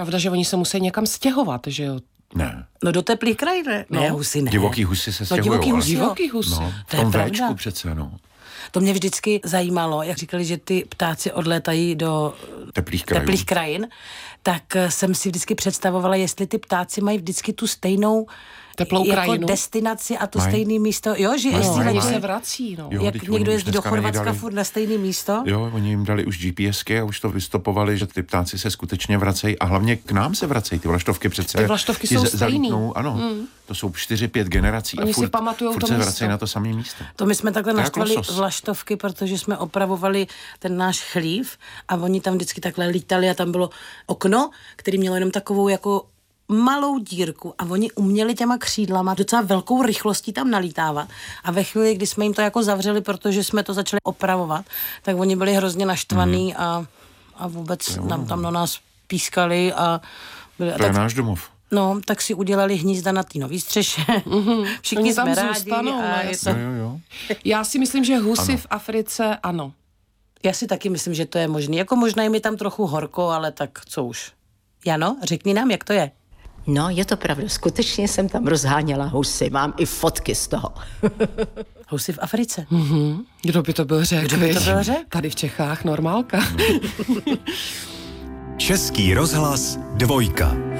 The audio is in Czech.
Pravda, že oni se musí někam stěhovat, že jo? Ne. No do teplých krajin, ne? No. Ne, husy ne. Divoký husy se stěhují. Divoký husy. No, v To je tom pravda. Véčku přece, no. To mě vždycky zajímalo, jak říkali, že ty ptáci odlétají do Teplých krajin, tak jsem si vždycky představovala, jestli ty ptáci mají vždycky tu stejnou Teplou jako krajinu. destinaci a to Mají. stejné místo. Jo, že Mají, jestli mají, letí, Oni mají. se vrací, no. Jo, jak teď oni někdo už jezdí do dneska na ně Chorvatska dali- furt na stejné místo. Jo, oni jim dali už GPSky a už to vystopovali, že ty ptáci se skutečně vracejí a hlavně k nám se vracejí. Ty vlaštovky přece. Ty vlaštovky jsou stejný. Zalítnou, ano. To jsou 4-5 generací Oni a si pamatujou furt to se místo. vracejí na to samé místo. To my jsme takhle To je jako naštvali losos. vlaštovky, protože jsme opravovali ten náš chlív a oni tam vždycky takhle lítali a tam bylo okno, který mělo jenom takovou jako malou dírku a oni uměli těma křídlama docela velkou rychlostí tam nalítávat. A ve chvíli, kdy jsme jim to jako zavřeli, protože jsme to začali opravovat, tak oni byli hrozně naštvaný a vůbec tam na nás pískali a byli, To je náš domov. no, tak si udělali hnízda na té nový střeše. Všichni Oni tam jsme rádi. zůstanou, A ne? je to... Jo. Já si myslím, že husy v Africe, ano. Já si taky myslím, že to je možný. Jako možná je mi tam trochu horko, ale tak co už. Jano, řekni nám, jak to je. No, je to pravda. Skutečně jsem tam rozháněla husy. Mám i fotky z toho. Husy v Africe. Kdo by to byl řekl? Kdo by to viď? byl řekl? Tady v Čechách normálka. Český rozhlas 2.